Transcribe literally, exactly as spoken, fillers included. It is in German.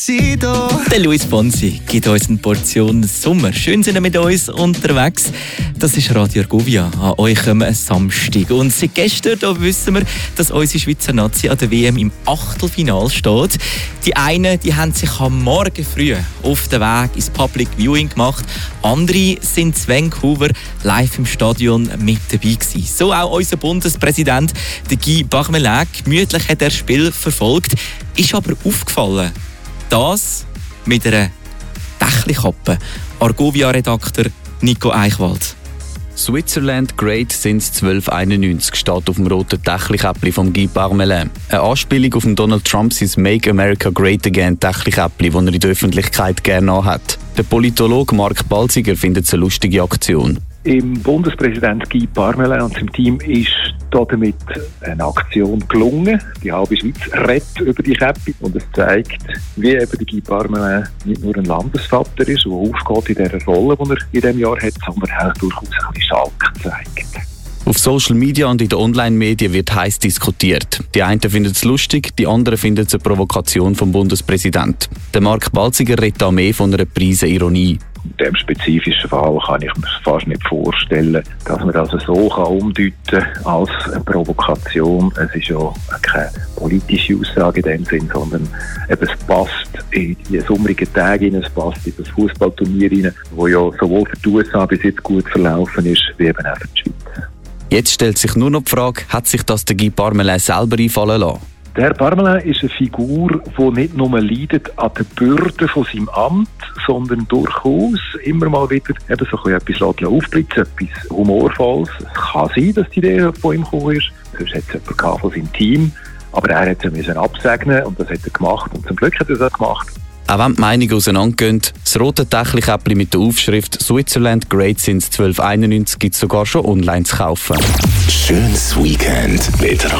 Der Luis Fonsi gibt uns eine Portion Sommer. Schön sind wir mit uns unterwegs. Das ist Radio Argovia an eurem Samstag. Und seit gestern da wissen wir, dass unsere Schweizer Nazi an der W M im Achtelfinale steht. Die einen die haben sich am Morgen früh auf den Weg ins Public Viewing gemacht. Andere sind in Vancouver live im Stadion mit dabei gewesen. So auch unser Bundespräsident, der Guy Parmelin. Gemütlich hat er das Spiel verfolgt. Ist aber aufgefallen, das mit einer Dächlikappe. Argovia-Redakteur Nico Eichwald. Switzerland Great since zwölf einundneunzig steht auf dem roten Dächlikäppli von Guy Parmelin. Eine Anspielung auf Donald Trumps Make America Great Again Dächlikäppli, das er in der Öffentlichkeit gerne anhat. Der Politologe Mark Balziger findet es eine lustige Aktion. Im Bundespräsident Guy Parmelin und seinem Team ist damit eine Aktion gelungen. Die halbe Schweiz redet über die Käppi und es zeigt, wie eben der Guy Parmelin nicht nur ein Landesvater ist, der aufgeht in dieser Rolle, die er in diesem Jahr hat, sondern auch durchaus ein bisschen Schalk zeigt. Auf Social Media und in den Online-Medien wird heiß diskutiert. Die einen finden es lustig, die anderen finden es eine Provokation vom Bundespräsidenten. Der Mark Balziger redet da mehr von einer Preise-Ironie. In diesem spezifischen Fall kann ich mir fast nicht vorstellen, dass man das so kann umdeuten kann als eine Provokation. Es ist ja keine politische Aussage in dem Sinn, sondern eben es passt in die sommerigen Tage rein, es passt in das Fußballturnier rein, das ja sowohl für die U S A bis jetzt gut verlaufen ist, wie eben auch für die Schweiz. Jetzt stellt sich nur noch die Frage, hat sich das der Guy Parmelin selber einfallen lassen? Der Herr Parmelin ist eine Figur, die nicht nur leidet an der Bürde von seinem Amt, sondern durchaus immer mal wieder eben so etwas aufblitzen, etwas Humorvolles. Es kann sein, dass die Idee von ihm gekommen ist. Sonst hat es jemanden von seinem Team. Aber er hat sie absegnen und das hat er gemacht. Und zum Glück hat er das gemacht. Auch wenn die Meinungen auseinandergehen, das rote Dächlikäppli mit der Aufschrift «Switzerland Great since zwölf einundneunzig» gibt es sogar schon online zu kaufen. Schönes Weekend mit